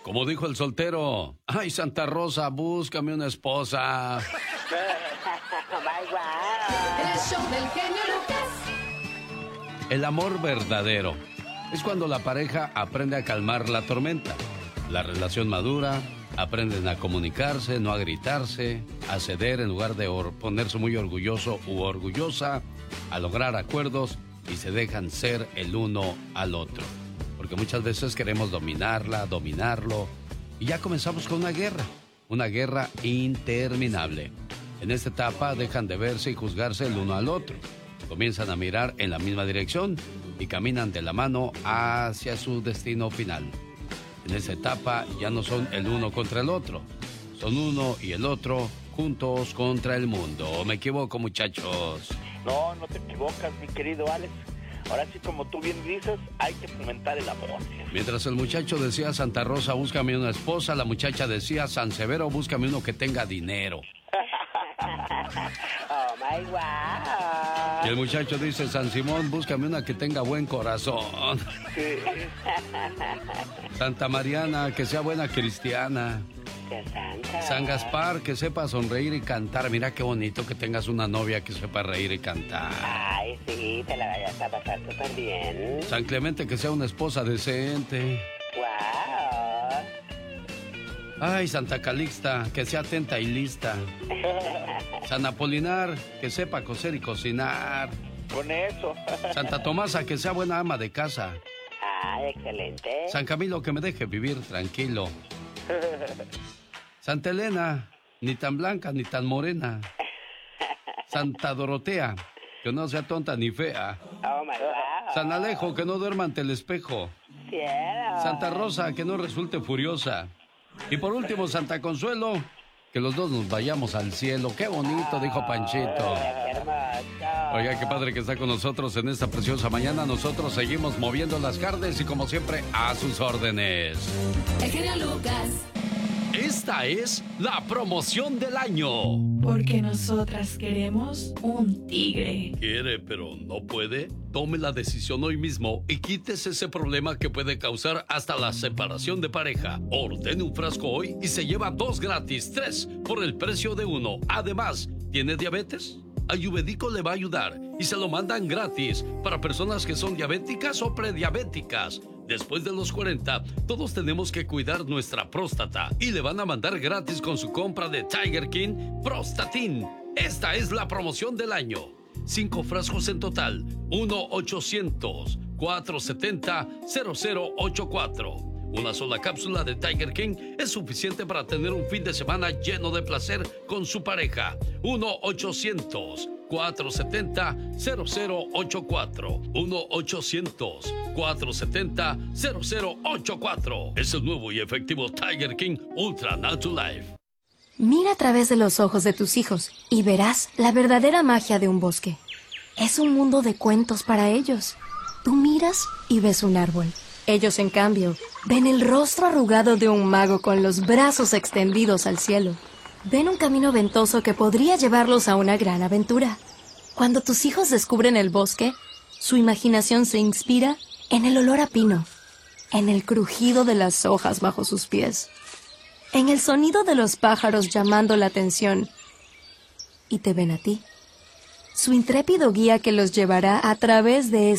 Como dijo el soltero, ay, Santa Rosa, búscame una esposa. El show del genio Lucas. El amor verdadero es cuando la pareja aprende a calmar la tormenta. La relación madura, aprenden a comunicarse, no a gritarse, a ceder en lugar de ponerse muy orgulloso u orgullosa, a lograr acuerdos y se dejan ser el uno al otro. Porque muchas veces queremos dominarla, dominarlo, y ya comenzamos con una guerra interminable. En esta etapa dejan de verse y juzgarse el uno al otro. Comienzan a mirar en la misma dirección y caminan de la mano hacia su destino final. En esa etapa ya no son el uno contra el otro, son uno y el otro juntos contra el mundo. ¿Me equivoco, muchachos? No, no te equivocas, mi querido Alex. Ahora sí, como tú bien dices, hay que fomentar el amor. Mientras el muchacho decía Santa Rosa, búscame una esposa, la muchacha decía San Severo, búscame uno que tenga dinero. Oh my God. Y el muchacho dice, San Simón, búscame una que tenga buen corazón. Sí. Santa Mariana, que sea buena cristiana. San Gaspar, que sepa sonreír y cantar. Mira qué bonito que tengas una novia que sepa reír y cantar. Ay, sí, te la vayas a pasar súper bien. San Clemente, que sea una esposa decente. Wow. Ay, Santa Calixta, que sea atenta y lista. San Apolinar, que sepa coser y cocinar. Con eso. Santa Tomasa, que sea buena ama de casa. Ah, excelente. San Camilo, que me deje vivir tranquilo. Santa Elena, ni tan blanca ni tan morena. Santa Dorotea, que no sea tonta ni fea. Oh my God. San Alejo, que no duerma ante el espejo. Cielo. Santa Rosa, que no resulte furiosa. Y por último, Santa Consuelo, que los dos nos vayamos al cielo. Qué bonito, dijo Panchito. Qué hermoso. Oiga, qué padre que está con nosotros en esta preciosa mañana. Nosotros seguimos moviendo las carnes y como siempre, a sus órdenes. El genio Lucas. Esta es la promoción del año. Porque nosotras queremos un tigre. ¿Quiere, pero no puede? Tome la decisión hoy mismo y quítese ese problema que puede causar hasta la separación de pareja. Ordene un frasco hoy y se lleva 2 gratis, 3 por el precio de 1. Además, ¿tiene diabetes? Ayurvédico le va a ayudar y se lo mandan gratis para personas que son diabéticas o prediabéticas. Después de los 40, todos tenemos que cuidar nuestra próstata y le van a mandar gratis con su compra de Tiger King Prostatin. Esta es la promoción del año. 5 frascos en total. 1-800-470-0084. Una sola cápsula de Tiger King es suficiente para tener un fin de semana lleno de placer con su pareja. 1-800-470-0084. 1-800-470-0084. Es el nuevo y efectivo Tiger King Ultra Natural. Mira a través de los ojos de tus hijos y verás la verdadera magia de un bosque. Es un mundo de cuentos para ellos. Tú miras y ves un árbol. Ellos, en cambio, ven el rostro arrugado de un mago con los brazos extendidos al cielo. Ven un camino ventoso que podría llevarlos a una gran aventura. Cuando tus hijos descubren el bosque, su imaginación se inspira en el olor a pino, en el crujido de las hojas bajo sus pies, en el sonido de los pájaros llamando la atención. Y te ven a ti, su intrépido guía que los llevará a través de